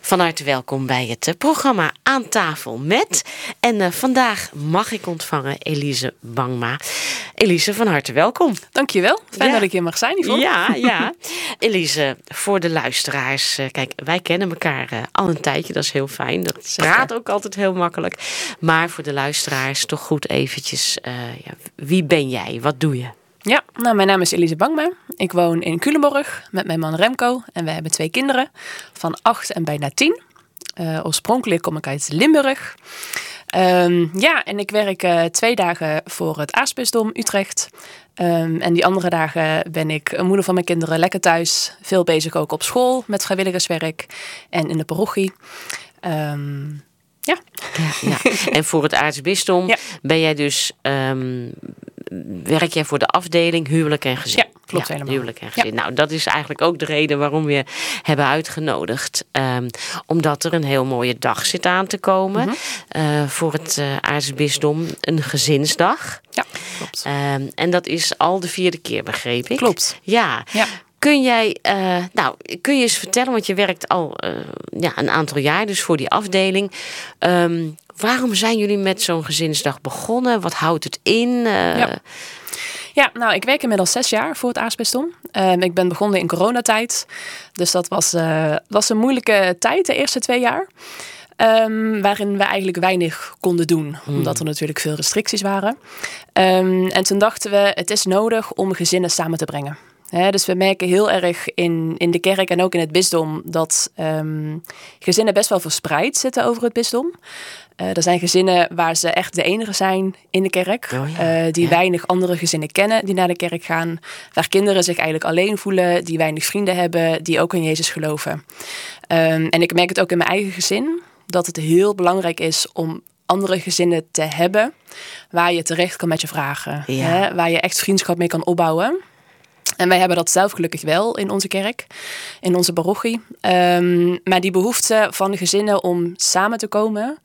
Van harte welkom bij het programma Aan tafel met. En vandaag mag ik ontvangen Elise Bangma. Elise, van harte welkom. Dankjewel. Fijn dat ik hier mag zijn, Yvonne. Ja. Elise, voor de luisteraars. Kijk, wij kennen elkaar al een tijdje. Dat is heel fijn. Dat praat ook altijd heel makkelijk. Maar voor de luisteraars toch goed eventjes. Wie ben jij? Wat doe je? Ja, mijn naam is Elise Bangma. Ik woon in Culemborg met mijn man Remco. En we hebben 2 kinderen van 8 en bijna 10. Oorspronkelijk kom ik uit Limburg. En ik werk 2 dagen voor het Aartsbisdom Utrecht. En die andere dagen ben ik moeder van mijn kinderen, lekker thuis. Veel bezig ook op school met vrijwilligerswerk en in de parochie. Ja. En voor het Aartsbisdom ben jij dus... werk jij voor de afdeling huwelijk en gezin? Ja, klopt helemaal. Huwelijk en gezin. Ja. Nou, dat is eigenlijk ook de reden waarom we je hebben uitgenodigd. Omdat er een heel mooie dag zit aan te komen. Voor het Aartsbisdom. Een gezinsdag. Ja, klopt. En dat is al de 4e keer, begreep ik. Klopt. Ja. Kun je eens vertellen, want je werkt al een aantal jaar dus voor die afdeling. Waarom zijn jullie met zo'n gezinsdag begonnen? Wat houdt het in? Ik werk inmiddels 6 jaar voor het Aartsbisdom. Ik ben begonnen in coronatijd. Dus dat was een moeilijke tijd, de eerste 2 jaar. Waarin we eigenlijk weinig konden doen. Omdat er natuurlijk veel restricties waren. En toen dachten we, het is nodig om gezinnen samen te brengen. Dus we merken heel erg in de kerk en ook in het bisdom dat gezinnen best wel verspreid zitten over het bisdom. Er zijn gezinnen waar ze echt de enige zijn in de kerk. Die weinig andere gezinnen kennen die naar de kerk gaan. Waar kinderen zich eigenlijk alleen voelen. Die weinig vrienden hebben. Die ook in Jezus geloven. En ik merk het ook in mijn eigen gezin. Dat het heel belangrijk is om andere gezinnen te hebben. Waar je terecht kan met je vragen. Waar je echt vriendschap mee kan opbouwen. En wij hebben dat zelf gelukkig wel in onze kerk, in onze parochie. Maar die behoefte van de gezinnen om samen te komen,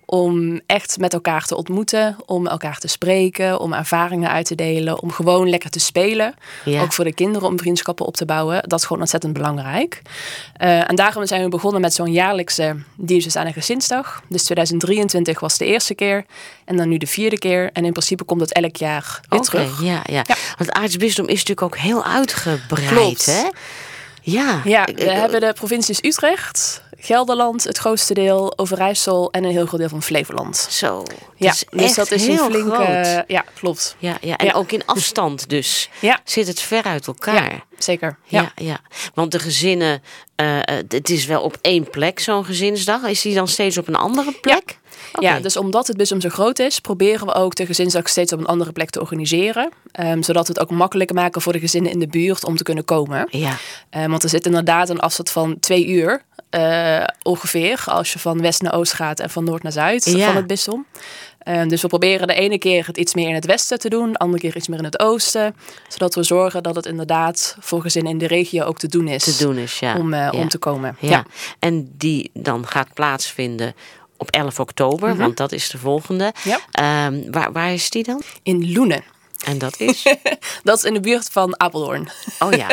om echt met elkaar te ontmoeten, om elkaar te spreken, om ervaringen uit te delen, om gewoon lekker te spelen. Ja. Ook voor de kinderen om vriendschappen op te bouwen. Dat is gewoon ontzettend belangrijk. En daarom zijn we begonnen met zo'n jaarlijkse dienst aan een gezinsdag. Dus 2023 was de eerste keer en dan nu de 4e keer. En in principe komt het elk jaar weer terug. Ja. Want het Aartsbisdom is natuurlijk ook heel uitgebreid. Klopt. Hè? Ja, we hebben de provincies Utrecht, Gelderland, het grootste deel, Overijssel en een heel groot deel van Flevoland. Zo, dus dat is heel een flinke groot. Ja, klopt. En ook in afstand dus zit het ver uit elkaar. Ja, zeker. Ja. Want de gezinnen, het is wel op 1 plek zo'n gezinsdag. Is die dan steeds op een andere plek? Ja. Ja, dus omdat het bisdom zo groot is, proberen we ook de gezinsdag steeds op een andere plek te organiseren. Zodat we het ook makkelijker maken voor de gezinnen in de buurt om te kunnen komen. Ja. Want er zit inderdaad een afstand van 2 uur ongeveer. Als je van west naar oost gaat en van noord naar zuid van het bisdom. Dus we proberen de ene keer het iets meer in het westen te doen. De andere keer iets meer in het oosten. Zodat we zorgen dat het inderdaad voor gezinnen in de regio ook te doen is. Om te komen. Ja. En die dan gaat plaatsvinden op 11 oktober, want dat is de volgende. Ja. Waar is die dan? In Loenen. En dat is? Dat is in de buurt van Apeldoorn. Oh ja.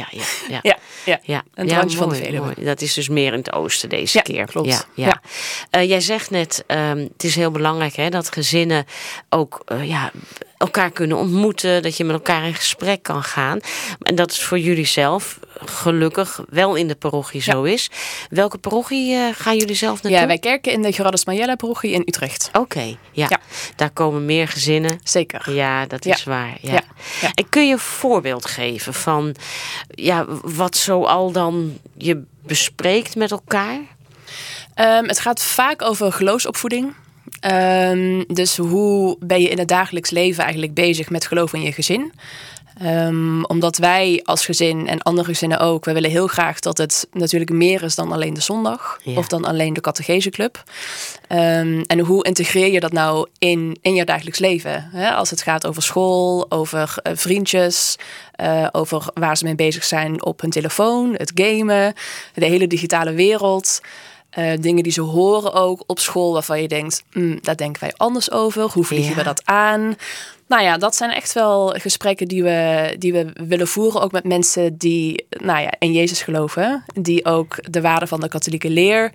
Een randje van de Veluwe. Mooi. Dat is dus meer in het oosten deze keer. Klopt. Ja. Jij zegt net, het is heel belangrijk dat gezinnen ook elkaar kunnen ontmoeten. Dat je met elkaar in gesprek kan gaan. En dat is voor jullie zelf gelukkig wel in de parochie zo is. Welke parochie gaan jullie zelf naartoe? Ja, wij kerken in de Gerardus Majella parochie in Utrecht. Oké. Daar komen meer gezinnen. Zeker. Ja, dat is waar. Ja. En kun je een voorbeeld geven van wat zoal dan je bespreekt met elkaar? Het gaat vaak over geloofsopvoeding. Dus hoe ben je in het dagelijks leven eigenlijk bezig met geloof in je gezin? Omdat wij als gezin en andere gezinnen ook, wij willen heel graag dat het natuurlijk meer is dan alleen de zondag. Of dan alleen de catecheseclub. En hoe integreer je dat nou in je dagelijks leven? Als het gaat over school, over vriendjes, over waar ze mee bezig zijn op hun telefoon, het gamen, de hele digitale wereld. Dingen die ze horen ook op school waarvan je denkt, daar denken wij anders over. Hoe vliegen we dat aan? Nou ja, dat zijn echt wel gesprekken die we willen voeren. Ook met mensen die in Jezus geloven. Die ook de waarden van de katholieke leer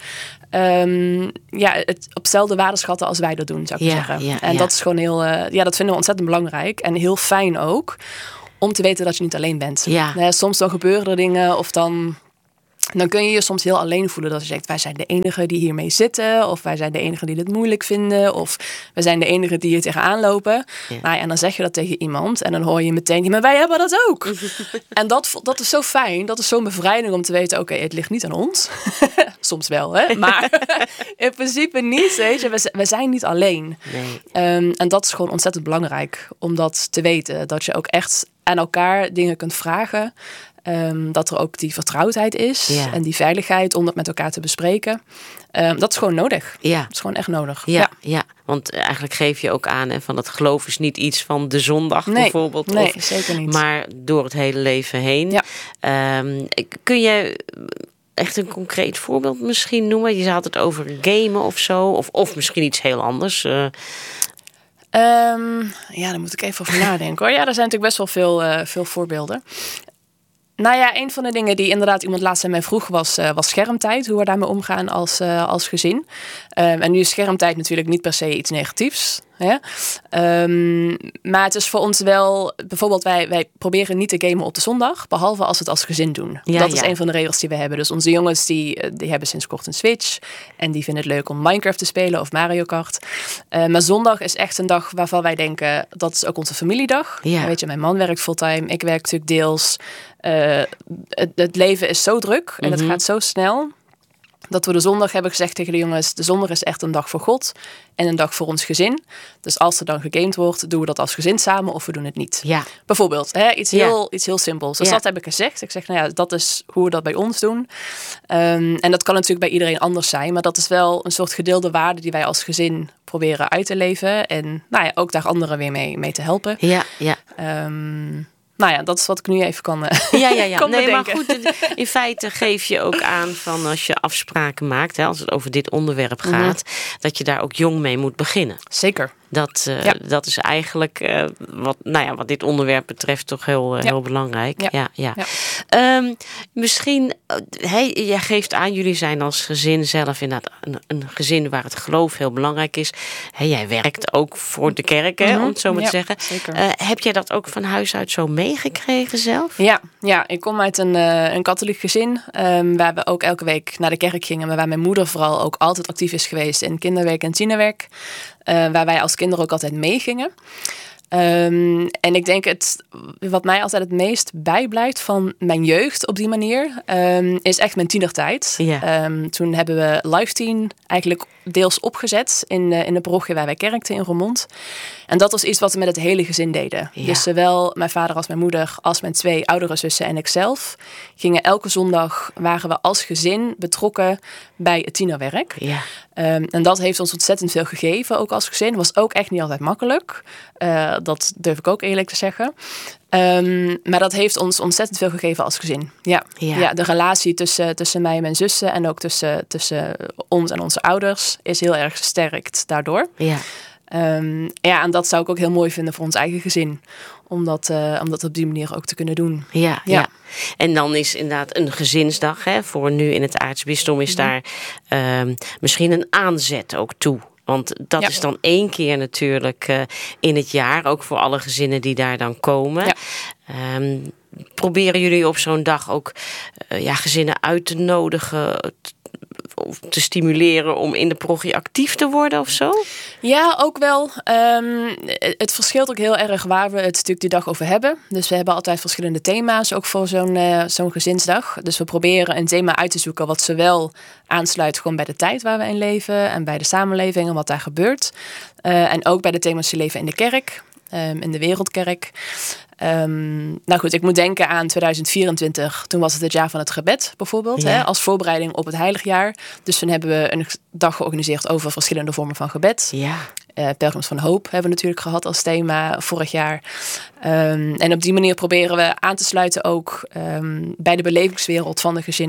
het op dezelfde waarde schatten als wij dat doen, zou ik zeggen. En dat is gewoon heel, dat vinden we ontzettend belangrijk. En heel fijn ook om te weten dat je niet alleen bent. Ja. Soms dan gebeuren er dingen of dan kun je je soms heel alleen voelen. Dat je zegt, wij zijn de enigen die hiermee zitten. Of wij zijn de enigen die dit moeilijk vinden. Of wij zijn de enigen die hier tegenaan lopen. Ja. En dan zeg je dat tegen iemand. En dan hoor je meteen, maar wij hebben dat ook. En dat is zo fijn. Dat is zo'n bevrijding om te weten, oké, het ligt niet aan ons. Soms wel, hè. Maar in principe niet. Weet je. We zijn niet alleen. Nee. En dat is gewoon ontzettend belangrijk. Om dat te weten. Dat je ook echt aan elkaar dingen kunt vragen. Dat er ook die vertrouwdheid is en die veiligheid om dat met elkaar te bespreken. Dat is gewoon nodig. Ja. Dat is gewoon echt nodig. Ja. Want eigenlijk geef je ook aan van dat geloof is niet iets van de zondag bijvoorbeeld. Nee, zeker niet. Maar door het hele leven heen. Ja. Kun je echt een concreet voorbeeld misschien noemen? Je had het over gamen of zo. Of misschien iets heel anders. Daar moet ik even over nadenken hoor. Ja, er zijn natuurlijk best wel veel voorbeelden. Nou ja, een van de dingen die inderdaad iemand laatst aan mij vroeg was schermtijd. Hoe we daarmee omgaan als gezin. En nu is schermtijd natuurlijk niet per se iets negatiefs. Hè? Maar het is voor ons wel, bijvoorbeeld wij proberen niet te gamen op de zondag. Behalve als we het als gezin doen. Dat is een van de regels die we hebben. Dus onze jongens die hebben sinds kort een Switch. En die vinden het leuk om Minecraft te spelen of Mario Kart. Maar zondag is echt een dag waarvan wij denken, dat is ook onze familiedag. Ja. Weet je, mijn man werkt fulltime. Ik werk natuurlijk deels. Het leven is zo druk en het gaat zo snel. Dat we de zondag hebben gezegd tegen de jongens, de zondag is echt een dag voor God en een dag voor ons gezin. Dus als er dan gegamed wordt, doen we dat als gezin samen of we doen het niet. Ja. Bijvoorbeeld, iets heel simpels. Dus dat heb ik gezegd. Ik zeg, dat is hoe we dat bij ons doen. En dat kan natuurlijk bij iedereen anders zijn, maar dat is wel een soort gedeelde waarde die wij als gezin proberen uit te leven. En ook daar anderen weer mee te helpen. Ja. Dat is wat ik nu even kan kan bedenken. Maar goed, in feite geef je ook aan van als je afspraken maakt, als het over dit onderwerp gaat, dat je daar ook jong mee moet beginnen. Zeker. Dat is eigenlijk wat dit onderwerp betreft toch heel belangrijk. Ja. Misschien, jij geeft aan, jullie zijn als gezin zelf inderdaad een gezin waar het geloof heel belangrijk is. Jij werkt ook voor de kerk, om het zo maar te zeggen. Heb jij dat ook van huis uit zo meegekregen zelf? Ja, ik kom uit een katholiek gezin waar we ook elke week naar de kerk gingen, maar waar mijn moeder vooral ook altijd actief is geweest in kinderwerk en tienerwerk. Waar wij als kinderen ook altijd meegingen. En ik denk wat mij altijd het meest bijblijft van mijn jeugd op die manier, is echt mijn tienertijd. Ja. Toen hebben we Live Teen eigenlijk deels opgezet in de parochie waar wij kerkten in Roermond. En dat was iets wat we met het hele gezin deden. Ja. Dus zowel mijn vader als mijn moeder, als mijn 2 oudere zussen en ikzelf, gingen elke zondag, waren we als gezin betrokken bij het tienerwerk. Ja. En dat heeft ons ontzettend veel gegeven, ook als gezin. Het was ook echt niet altijd makkelijk. Dat durf ik ook eerlijk te zeggen. Maar dat heeft ons ontzettend veel gegeven als gezin. Ja, de relatie tussen mij en mijn zussen en ook tussen ons en onze ouders is heel erg gesterkt daardoor. Ja. En dat zou ik ook heel mooi vinden voor ons eigen gezin. Om dat op die manier ook te kunnen doen. Ja. En dan is inderdaad een gezinsdag. Voor nu in het aartsbisdom is daar misschien een aanzet ook toe. Want dat is dan 1 keer natuurlijk in het jaar. Ook voor alle gezinnen die daar dan komen. Ja. Proberen jullie op zo'n dag ook gezinnen uit te nodigen, of te stimuleren om in de parochie actief te worden of zo? Ja, ook wel. Het verschilt ook heel erg waar we het natuurlijk die dag over hebben. Dus we hebben altijd verschillende thema's, ook voor zo'n gezinsdag. Dus we proberen een thema uit te zoeken wat zowel aansluit gewoon bij de tijd waar we in leven en bij de samenleving en wat daar gebeurt. En ook bij de thema's die leven in de kerk. In de Wereldkerk. Ik moet denken aan 2024. Toen was het jaar van het gebed bijvoorbeeld. Ja. Als voorbereiding op het heiligjaar. Dus toen hebben we een dag georganiseerd over verschillende vormen van gebed. Ja. Pelgrims van Hoop hebben we natuurlijk gehad als thema vorig jaar. En op die manier proberen we aan te sluiten ook bij de belevingswereld van de gezinnen.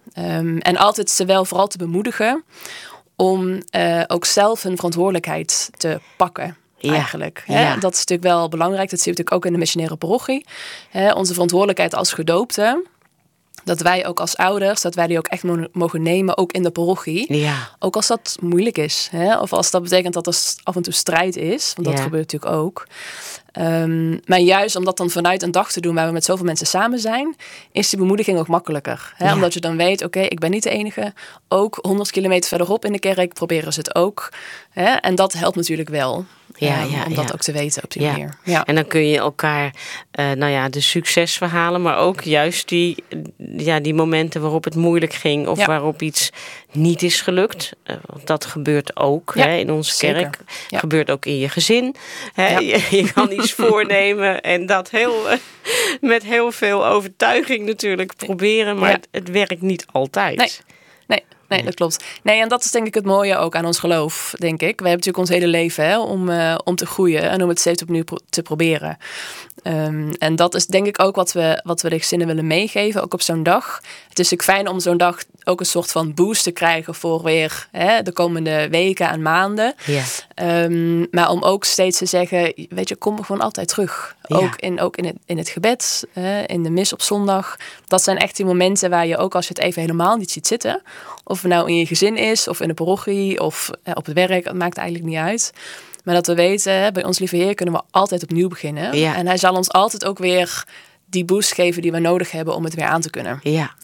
En altijd ze wel vooral te bemoedigen om ook zelf hun verantwoordelijkheid te pakken. Eigenlijk. Ja. Dat is natuurlijk wel belangrijk. Dat zie je natuurlijk ook in de missionaire parochie. Onze verantwoordelijkheid als gedoopten. Dat wij ook als ouders, dat wij die ook echt mogen nemen, ook in de parochie. Ja. Ook als dat moeilijk is. Of als dat betekent dat er af en toe strijd is. Want dat gebeurt natuurlijk ook. Maar juist om dat dan vanuit een dag te doen waar we met zoveel mensen samen zijn, is die bemoediging ook makkelijker. Omdat je dan weet, oké, ik ben niet de enige. Ook 100 kilometer verderop in de kerk proberen ze het ook. En dat helpt natuurlijk wel. Om dat ook te weten op die manier. Ja. En dan kun je elkaar, de succesverhalen, maar ook juist die momenten waarop het moeilijk ging of waarop iets niet is gelukt. Want dat gebeurt ook in onze kerk. Ja. Gebeurt ook in je gezin. Je kan iets voornemen en dat met heel veel overtuiging natuurlijk proberen, maar het werkt niet altijd. Nee, dat klopt. Nee, en dat is denk ik het mooie ook aan ons geloof, denk ik. We hebben natuurlijk ons hele leven om te groeien en om het steeds opnieuw te proberen. En dat is denk ik ook wat we de gezinnen willen meegeven, ook op zo'n dag. Het is natuurlijk fijn om zo'n dag ook een soort van boost te krijgen voor weer de komende weken en maanden. Ja. Maar om ook steeds te zeggen, weet je, kom gewoon altijd terug. Ja. Ook in het gebed, in de mis op zondag. Dat zijn echt die momenten waar je ook als je het even helemaal niet ziet zitten, of het nou in je gezin is, of in de parochie, of op het werk, dat maakt eigenlijk niet uit. Maar dat we weten, bij ons lieve Heer kunnen we altijd opnieuw beginnen. Ja. En hij zal ons altijd ook weer die boost geven die we nodig hebben om het weer aan te kunnen.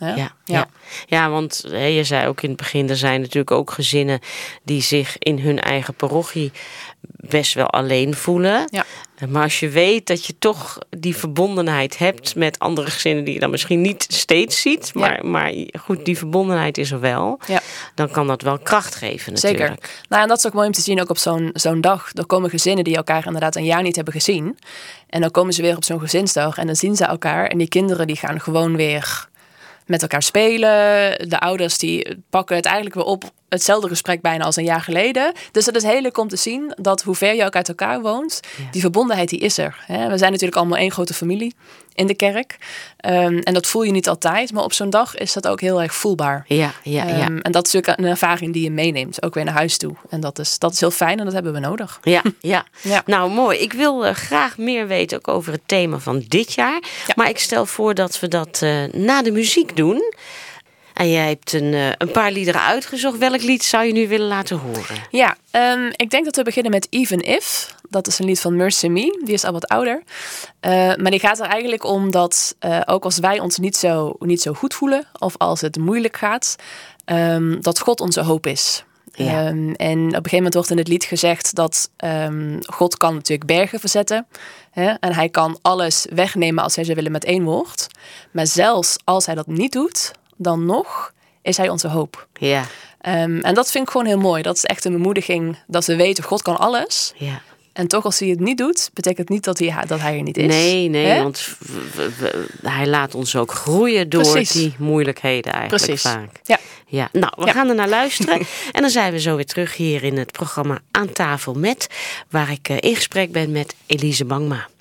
Ja, want je zei ook in het begin, er zijn natuurlijk ook gezinnen die zich in hun eigen parochie best wel alleen voelen. Ja. Maar als je weet dat je toch die verbondenheid hebt met andere gezinnen die je dan misschien niet steeds ziet, maar goed, die verbondenheid is er wel. Ja. Dan kan dat wel kracht geven natuurlijk. Zeker. Nou, en dat is ook mooi om te zien ook op zo'n dag. Er komen gezinnen die elkaar inderdaad een jaar niet hebben gezien. En dan komen ze weer op zo'n gezinsdag en dan zien ze elkaar. En die kinderen die gaan gewoon weer met elkaar spelen. De ouders die pakken het eigenlijk weer op. Hetzelfde gesprek bijna als een jaar geleden. Dus het is heel leuk om te zien dat hoe ver je ook uit elkaar woont, die verbondenheid die is er. We zijn natuurlijk allemaal één grote familie in de kerk. En dat voel je niet altijd, maar op zo'n dag is dat ook heel erg voelbaar. Ja. En dat is natuurlijk een ervaring die je meeneemt, ook weer naar huis toe. En dat is heel fijn en dat hebben we nodig. Ja. Nou, mooi. Ik wil graag meer weten ook over het thema van dit jaar. Ja. Maar ik stel voor dat we dat na de muziek doen. En jij hebt een paar liederen uitgezocht. Welk lied zou je nu willen laten horen? Ja, ik denk dat we beginnen met Even If. Dat is een lied van Mercy Me. Die is al wat ouder. Maar die gaat er eigenlijk om dat ook als wij ons niet zo goed voelen, of als het moeilijk gaat, dat God onze hoop is. Ja. En op een gegeven moment wordt in het lied gezegd dat God kan natuurlijk bergen verzetten. En hij kan alles wegnemen als hij zou willen met één woord. Maar zelfs als hij dat niet doet, dan nog is hij onze hoop. Ja. En dat vind ik gewoon heel mooi. Dat is echt een bemoediging dat we weten, God kan alles. Ja. En toch als hij het niet doet, betekent niet dat hij er niet is. Nee, want hij laat ons ook groeien door die moeilijkheden eigenlijk vaak. Ja. Nou, we gaan er naar luisteren. En dan zijn we zo weer terug hier in het programma Aan Tafel Met, waar ik in gesprek ben met Elise Bangma.